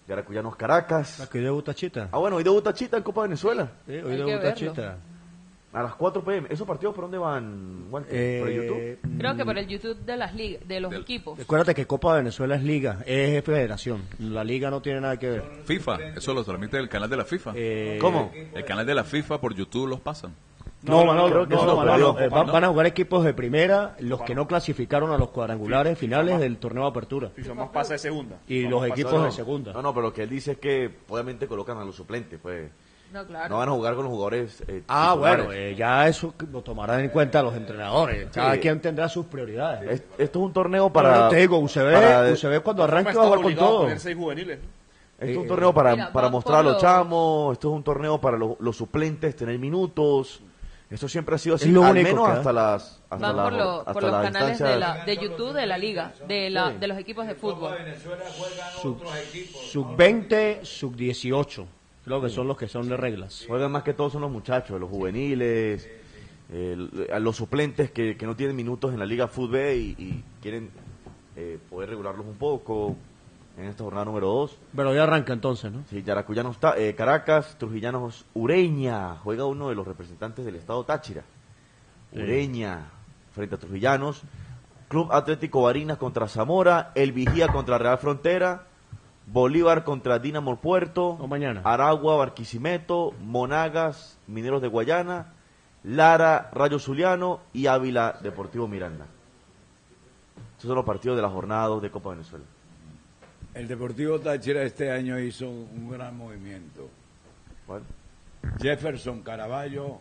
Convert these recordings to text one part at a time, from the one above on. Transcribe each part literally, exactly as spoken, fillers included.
Yaracuyanos Caracas. ¿La que debuta Chita? Ah, bueno, hoy debuta Chita en Copa Venezuela. Sí, hoy Hay que debuta verlo. Chita. A las cuatro pe eme. ¿Esos partidos por dónde van, Walter? Eh, ¿Por el YouTube? Creo que por el YouTube de las ligas, de los Del- equipos. Recuérdate que Copa Venezuela es liga, es federación. La liga no tiene nada que ver. FIFA, eso lo transmite el canal de la FIFA. Eh, ¿Cómo? El canal de la FIFA por YouTube los pasan. No, Manolo, creo que no, eso no, lo Manolo, perdió. eh, van, van a jugar equipos de primera, los que no clasificaron a los cuadrangulares finales del torneo de apertura. FIFA más pasa de segunda. Y Vamos los a pasar equipos no, de segunda. No, no, pero lo que él dice es que obviamente colocan a los suplentes, pues. No, claro. No van a jugar con los jugadores. Eh, Ah, titulares. bueno, eh, ya eso lo tomarán en cuenta los entrenadores. Cada Sí. quien tendrá sus prioridades. Es- esto es un torneo Para, para. te digo, U C B, para- U C B cuando arranque Arranca va a jugar con todo. a poner seis juveniles. Esto es un Eh, torneo para, mira, para van mostrar a por los los- chamos. Esto es un torneo para los, los suplentes, tener minutos. Esto siempre ha sido así, Es lo al único menos que- hasta las. Hasta Van las- por, lo- hasta por los las canales instancias- de, la, de YouTube de la liga, de, la, de los equipos de fútbol. Sub, sub veinte, sub dieciocho. Creo que son los que son de reglas. Juegan más que todos son los muchachos, los juveniles, el- a los suplentes que, que no tienen minutos en la Liga Fútbol y, y quieren eh, poder regularlos un poco en esta jornada número dos. Pero ya arranca entonces, ¿no? Sí, Yaracuyanos está, eh, Caracas, Trujillanos Ureña, juega uno de los representantes del estado Táchira. Sí. Ureña, frente a Trujillanos. Club Atlético Barinas contra Zamora, El Vigía contra Real Frontera, Bolívar contra Dinamo Puerto, O mañana. Aragua, Barquisimeto, Monagas, Mineros de Guayana, Lara, Rayo Zuliano y Ávila, Deportivo Miranda. Esos son los partidos de la jornada dos de Copa Venezuela. El Deportivo Táchira este año hizo un gran movimiento. ¿Cuál? Jefferson Caraballo,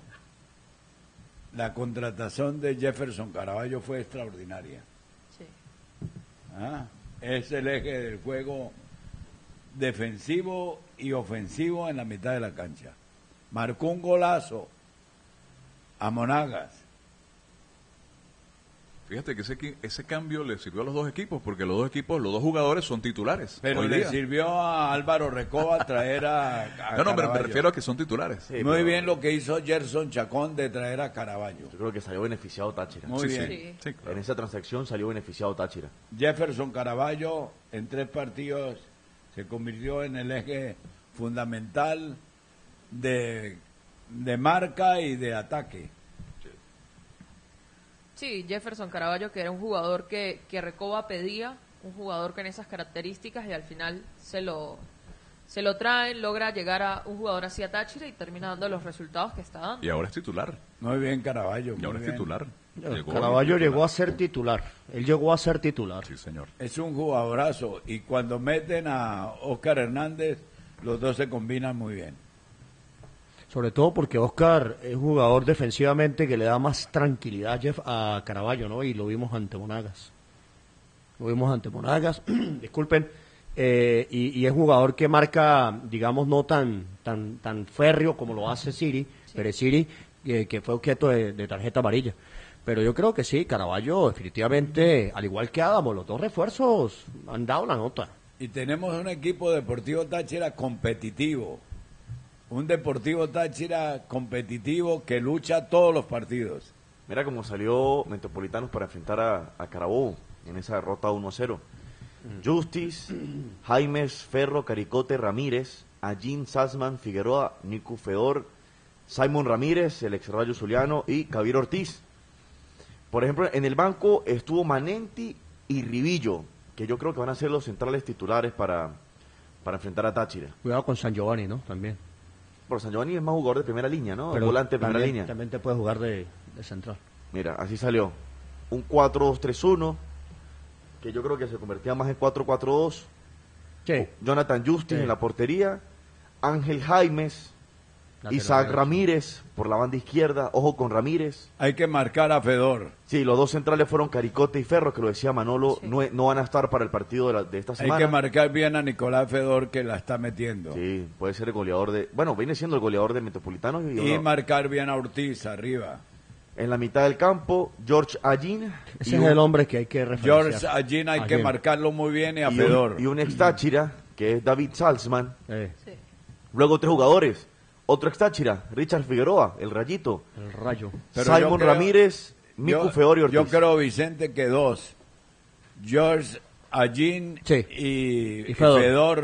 la contratación de Jefferson Caraballo fue extraordinaria. Sí. ¿Ah? Es el eje del juego defensivo y ofensivo en la mitad de la cancha. Marcó un golazo a Monagas. Fíjate que ese, qui- ese cambio le sirvió a los dos equipos, porque los dos equipos, los dos jugadores son titulares. Pero hoy le día. sirvió a Álvaro Recoba traer a, a No, no, me, me Caraballo. refiero a que son titulares. Sí, Muy pero bien lo que hizo Gerson Chacón de traer a Caraballo. Yo creo que salió beneficiado Táchira. Muy Sí, bien. sí, Sí. sí, claro. En esa transacción salió beneficiado Táchira. Jefferson Caraballo en tres partidos se convirtió en el eje fundamental de, de marca y de ataque. Sí, Jefferson Caraballo, que era un jugador que, que Recoba pedía, un jugador con esas características y al final se lo se lo traen, logra llegar a un jugador así a Táchira y termina dando los resultados que está dando. Y ahora es titular. Muy bien Caraballo. Y muy ahora es bien. titular. Llegó Caraballo y- llegó a ser titular. Él llegó a ser titular. Sí, señor. Es un jugadorazo y cuando meten a Oscar Hernández los dos se combinan muy bien. Sobre todo porque Oscar es un jugador defensivamente que le da más tranquilidad a, Jeff, a Caraballo, ¿no? Y lo vimos ante Monagas. Lo vimos ante Monagas, disculpen. Eh, y, y es un jugador que marca, digamos, no tan tan tan férreo como lo hace Siri, pero Siri, eh, que fue objeto de, de tarjeta amarilla. Pero yo creo que sí, Caraballo definitivamente, al igual que Adamo, los dos refuerzos han dado la nota. Y tenemos un equipo Deportivo Táchira competitivo. Un Deportivo Táchira competitivo que lucha todos los partidos. Mira cómo salió Metropolitanos para enfrentar a, a Carabobo en esa derrota uno a cero. Justice, Jaimes, Ferro, Caricote, Ramírez, Allín, Sassman, Figueroa, Nico Fedor, Simon Ramírez, el ex Rayo Zuliano y Javier Ortiz. Por ejemplo, en el banco estuvo Manenti y Ribillo, que yo creo que van a ser los centrales titulares para, para enfrentar a Táchira. Cuidado con San Giovanni, ¿no? También. Por San Giovanni es más jugador de primera línea, ¿no? Volante de primera también, línea. también te puede jugar de, de central. Mira, así salió. Un cuatro dos tres uno, que yo creo que se convertía más en cuatro cuatro dos. Sí. Jonathan Justice Sí. en la portería, Ángel Jaimes, Lateral Isaac derecho. Ramírez por la banda izquierda, ojo con Ramírez. Hay que marcar a Fedor. Sí, los dos centrales fueron Caricote y Ferro, que lo decía Manolo, Sí. no, no van a estar para el partido de, la- de esta Hay semana. que marcar bien a Nicolás Fedor que la está metiendo. Sí, puede ser el goleador de... Bueno, viene siendo el goleador de Metropolitanos. Y, Y uno- marcar bien a Ortiz arriba. en la mitad del campo, George Allín. Ese y es un- el hombre que hay que referenciar. George Allín hay que Allín. marcarlo muy bien y a y Fedor. un, y un ex Táchira, que es David Salzman. Eh, Sí. Luego tres jugadores. Otro ex Táchira, Richard Figueroa, el Rayito. el rayo. Pero yo Simon creo- Ramírez, Mico yo, Feor y Ortiz. yo creo, Vicente, que dos. George Allín Sí. y, Y Fedor. y Fedor